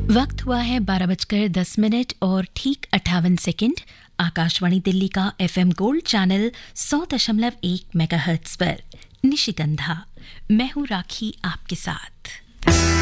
वक्त हुआ है 12:10 और ठीक 58 आकाशवाणी दिल्ली का FM गोल्ड चैनल 100.1 मेगाहर्ट्ज पर निशिगंधा। मैं हूं राखी आपके साथ।